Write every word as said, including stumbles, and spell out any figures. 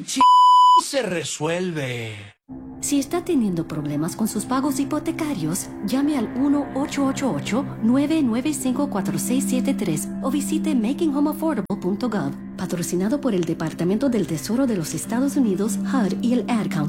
ch... se resuelve. Si está teniendo problemas con sus pagos hipotecarios, llame al uno ocho ocho ocho, nueve nueve cinco, cuatro seis siete tres o visite making home affordable punto gov, patrocinado por el Departamento del Tesoro de los Estados Unidos, H U D y el Ad Council.